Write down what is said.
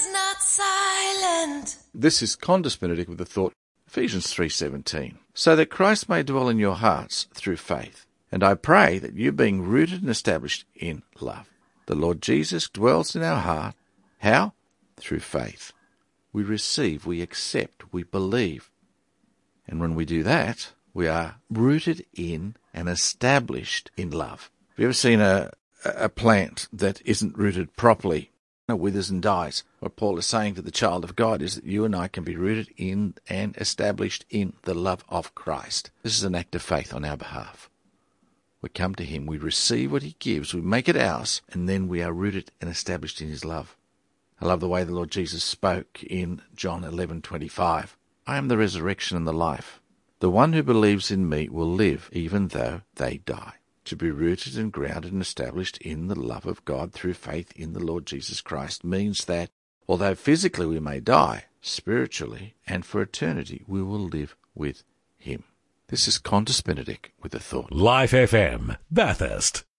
is not silent. This is Condus Benedict with the thought, Ephesians 3:17, so that Christ may dwell in your hearts through faith. And I pray that you, being rooted and established in love. The Lord Jesus dwells in our heart. How? Through faith. We receive, we accept, we believe. And when we do that, we are rooted in and established in love. Have you ever seen a plant that isn't rooted properly? It withers and dies. What Paul is saying to the child of God is that you and I can be rooted in and established in the love of Christ. This is an act of faith on our behalf. We come to him, we receive what he gives, we make it ours, and then we are rooted and established in his love. I love the way the Lord Jesus spoke in John 11:25. I am the resurrection and the life. The one who believes in me will live even though they die. To be rooted and grounded and established in the love of God through faith in the Lord Jesus Christ means that, although physically we may die, spiritually and for eternity we will live with him. This is Condus Benedict with a thought. Life FM, Bathurst.